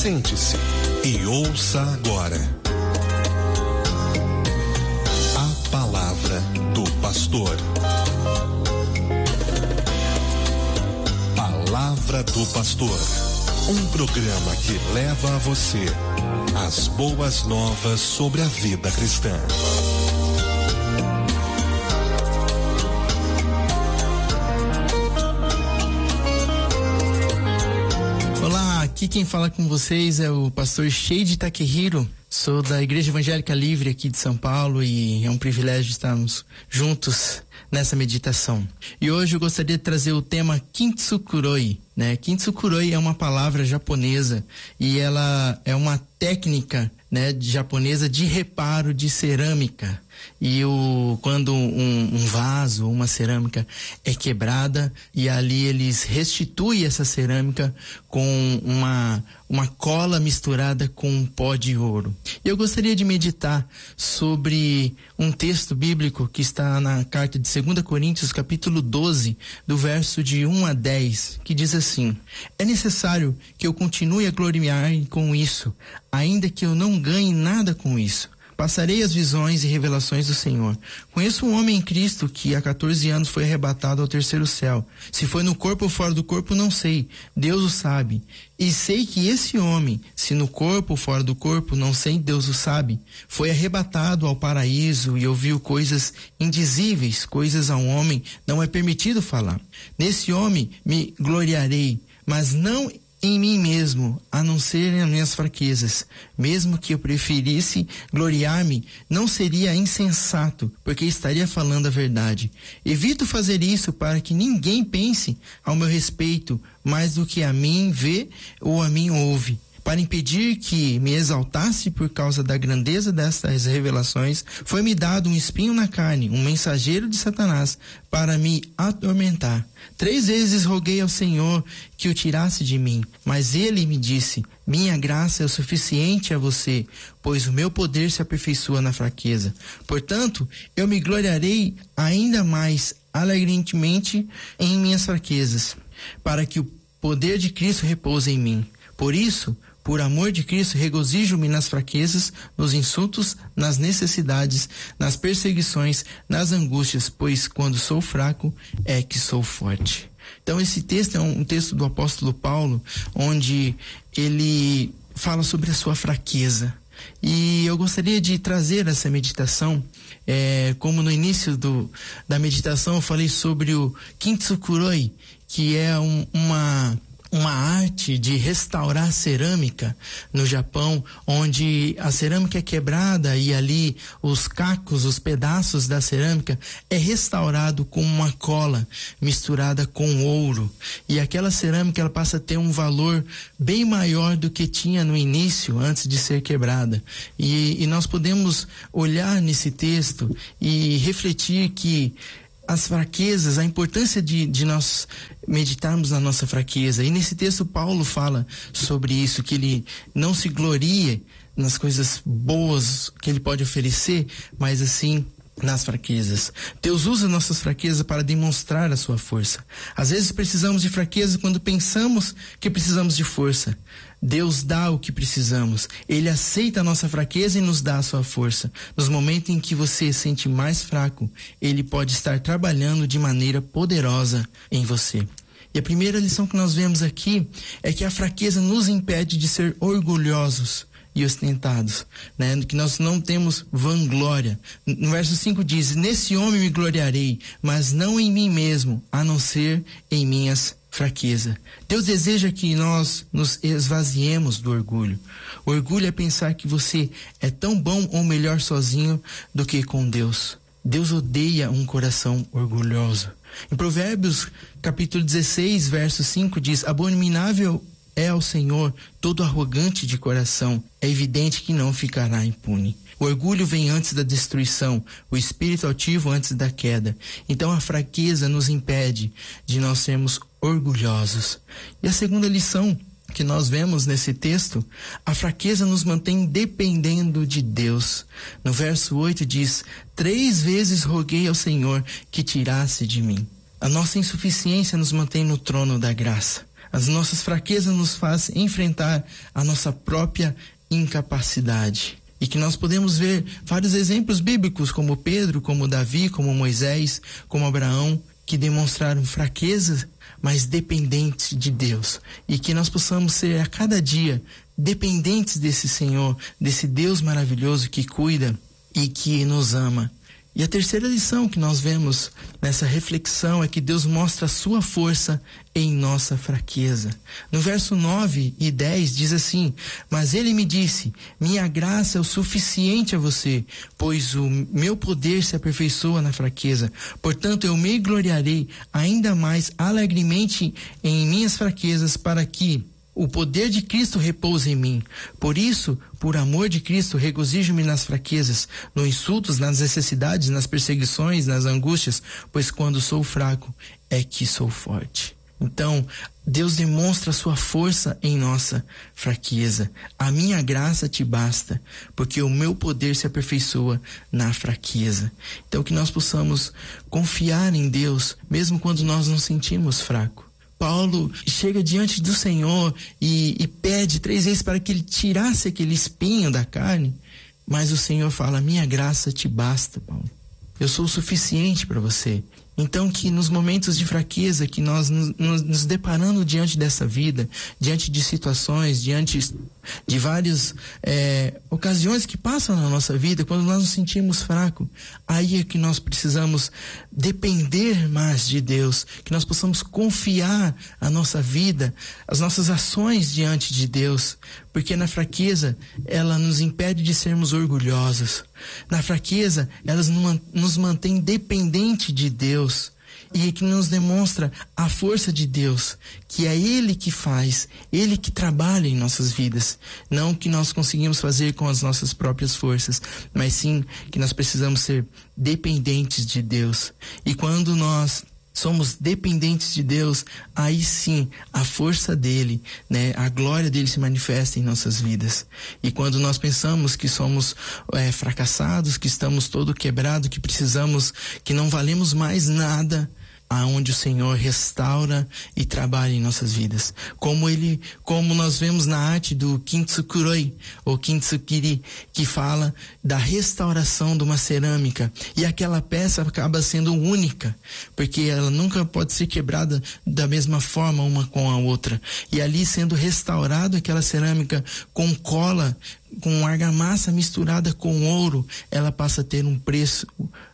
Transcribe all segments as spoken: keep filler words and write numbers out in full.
Sente-se e ouça agora a palavra do pastor. Palavra do Pastor, um programa que leva a você as boas novas sobre a vida cristã. Olá, aqui quem fala com vocês é o pastor Sheiji Takehiro. Sou da Igreja Evangélica Livre aqui de São Paulo e é um privilégio estarmos juntos nessa meditação. E hoje eu gostaria de trazer o tema Kintsukuroi, né? Kintsukuroi é uma palavra japonesa e ela é uma técnica, né, japonesa de reparo de cerâmica. E o, quando um, um vaso, uma cerâmica é quebrada e ali eles restituem essa cerâmica com uma, uma cola misturada com um pó de ouro. Eu gostaria de meditar sobre um texto bíblico que está na carta de segunda Coríntios, capítulo doze, do verso de um a dez, que diz assim: é necessário que eu continue a gloriar com isso, ainda que eu não ganhe nada com isso. Passarei as visões e revelações do Senhor. Conheço um homem em Cristo que há quatorze anos foi arrebatado ao terceiro céu. Se foi no corpo ou fora do corpo, não sei. Deus o sabe. E sei que esse homem, se no corpo ou fora do corpo, não sei, Deus o sabe, foi arrebatado ao paraíso e ouviu coisas indizíveis, coisas a um homem não é permitido falar. Nesse homem me gloriarei, mas não em mim mesmo, a não ser nas minhas fraquezas. Mesmo que eu preferisse gloriar-me, não seria insensato, porque estaria falando a verdade. Evito fazer isso para que ninguém pense ao meu respeito mais do que a mim vê ou a mim ouve. Para impedir que me exaltasse por causa da grandeza destas revelações, foi-me dado um espinho na carne, um mensageiro de Satanás, para me atormentar. Três vezes roguei ao Senhor que o tirasse de mim, mas ele me disse: minha graça é o suficiente a você, pois o meu poder se aperfeiçoa na fraqueza. Portanto, eu me gloriarei ainda mais alegremente em minhas fraquezas, para que o poder de Cristo repouse em mim. Por isso, por amor de Cristo, regozijo-me nas fraquezas, nos insultos, nas necessidades, nas perseguições, nas angústias, pois quando sou fraco é que sou forte. Então esse texto é um texto do apóstolo Paulo, onde ele fala sobre a sua fraqueza. E eu gostaria de trazer essa meditação, é, como no início do, da meditação eu falei sobre o Kintsukuroi, que é um, uma... uma arte de restaurar cerâmica no Japão, onde a cerâmica é quebrada e ali os cacos, os pedaços da cerâmica é restaurado com uma cola misturada com ouro. E aquela cerâmica ela passa a ter um valor bem maior do que tinha no início, antes de ser quebrada. E, e nós podemos olhar nesse texto e refletir que as fraquezas, a importância de, de nós meditarmos na nossa fraqueza. E nesse texto Paulo fala sobre isso, que ele não se glorie nas coisas boas que ele pode oferecer, mas assim nas fraquezas. Deus usa nossas fraquezas para demonstrar a sua força. Às vezes precisamos de fraqueza quando pensamos que precisamos de força. Deus dá o que precisamos. Ele aceita a nossa fraqueza e nos dá a sua força. Nos momentos em que você se sente mais fraco, Ele pode estar trabalhando de maneira poderosa em você. E a primeira lição que nós vemos aqui é que a fraqueza nos impede de ser orgulhosos e ostentados, né? Que nós não temos vanglória. No verso cinco diz: nesse homem me gloriarei, mas não em mim mesmo, a não ser em minhas fraquezas. Deus deseja que nós nos esvaziemos do orgulho. O orgulho é pensar que você é tão bom ou melhor sozinho do que com Deus. Deus odeia um coração orgulhoso. Em Provérbios capítulo dezesseis, verso cinco diz: abominável é ao Senhor todo arrogante de coração, é evidente que não ficará impune. O orgulho vem antes da destruição, o espírito altivo antes da queda. Então a fraqueza nos impede de nós sermos orgulhosos. E a segunda lição que nós vemos nesse texto, a fraqueza nos mantém dependendo de Deus. No verso oito diz: três vezes roguei ao Senhor que tirasse de mim. A nossa insuficiência nos mantém no trono da graça. As nossas fraquezas nos fazem enfrentar a nossa própria incapacidade. E que nós podemos ver vários exemplos bíblicos, como Pedro, como Davi, como Moisés, como Abraão, que demonstraram fraquezas, mas dependentes de Deus. E que nós possamos ser a cada dia dependentes desse Senhor, desse Deus maravilhoso que cuida e que nos ama. E a terceira lição que nós vemos nessa reflexão é que Deus mostra a sua força em nossa fraqueza. No verso nove e dez diz assim: mas ele me disse, minha graça é o suficiente a você, pois o meu poder se aperfeiçoa na fraqueza. Portanto, eu me gloriarei ainda mais alegremente em minhas fraquezas, para que o poder de Cristo repousa em mim. Por isso, por amor de Cristo, regozijo-me nas fraquezas, nos insultos, nas necessidades, nas perseguições, nas angústias, pois quando sou fraco é que sou forte. Então, Deus demonstra a sua força em nossa fraqueza. A minha graça te basta, porque o meu poder se aperfeiçoa na fraqueza. Então, que nós possamos confiar em Deus, mesmo quando nós nos sentimos fracos. Paulo chega diante do Senhor e, e pede três vezes para que ele tirasse aquele espinho da carne, mas o Senhor fala: minha graça te basta, Paulo. Eu sou o suficiente para você. Então, que nos momentos de fraqueza, que nós nos, nos, nos deparando diante dessa vida, diante de situações, diante de várias é, ocasiões que passam na nossa vida, quando nós nos sentimos fracos, aí é que nós precisamos depender mais de Deus, que nós possamos confiar a nossa vida, as nossas ações diante de Deus, porque na fraqueza ela nos impede de sermos orgulhosos. Na fraqueza, elas nos mantém dependente de Deus. E que nos demonstra a força de Deus, que é Ele que faz, Ele que trabalha em nossas vidas. Não o que nós conseguimos fazer com as nossas próprias forças, mas sim que nós precisamos ser dependentes de Deus. E quando nós somos dependentes de Deus, aí sim a força dele, né, a glória dele se manifesta em nossas vidas. E quando nós pensamos que somos é, fracassados, que estamos todo quebrado, que precisamos, que não valemos mais nada, aonde o Senhor restaura e trabalha em nossas vidas. Como ele, como nós vemos na arte do Kintsukuroi, ou Kintsukiri, que fala da restauração de uma cerâmica. E aquela peça acaba sendo única, porque ela nunca pode ser quebrada da mesma forma uma com a outra. E ali sendo restaurado aquela cerâmica com cola, com argamassa misturada com ouro, ela passa a ter um preço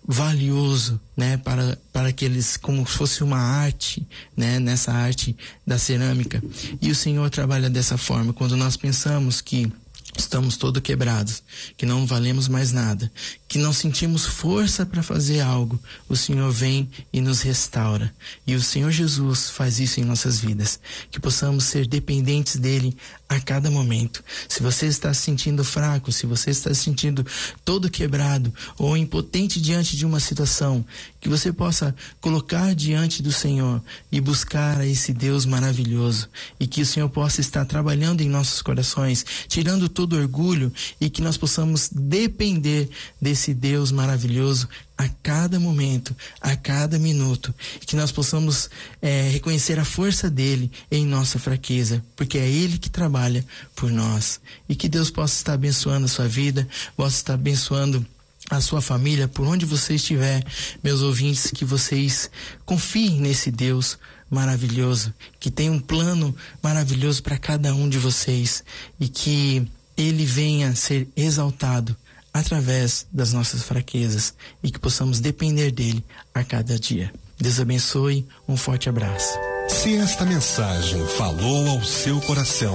valioso, né, para, para aqueles, como se fosse uma arte, né, nessa arte da cerâmica. E o Senhor trabalha dessa forma. Quando nós pensamos que estamos todos quebrados, que não valemos mais nada, que não sentimos força para fazer algo, o Senhor vem e nos restaura. E o Senhor Jesus faz isso em nossas vidas, que possamos ser dependentes dele a cada momento. Se você está se sentindo fraco, se você está se sentindo todo quebrado ou impotente diante de uma situação, que você possa colocar diante do Senhor e buscar a esse Deus maravilhoso, e que o Senhor possa estar trabalhando em nossos corações, tirando todo orgulho, e que nós possamos depender desse Deus maravilhoso a cada momento, a cada minuto, que nós possamos é, reconhecer a força dele em nossa fraqueza, porque é ele que trabalha por nós. E que Deus possa estar abençoando a sua vida, possa estar abençoando a sua família, por onde você estiver, meus ouvintes, que vocês confiem nesse Deus maravilhoso, que tem um plano maravilhoso para cada um de vocês, e que ele venha ser exaltado através das nossas fraquezas, e que possamos depender dele a cada dia. Deus abençoe, um forte abraço. Se esta mensagem falou ao seu coração,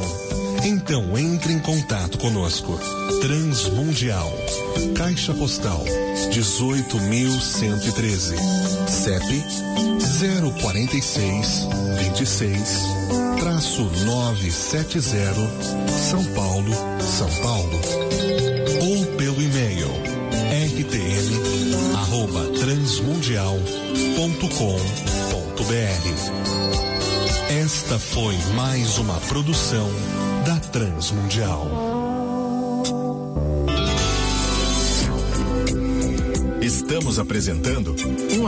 então entre em contato conosco. Transmundial, Caixa Postal dezoito mil cento e treze, C E P zero quarenta e seis, vinte e seis, traço novecentos e setenta, São Paulo, São Paulo. Ou pelo e-mail r t m arroba transmundial ponto com ponto b r. Esta foi mais uma produção da Transmundial. Estamos apresentando um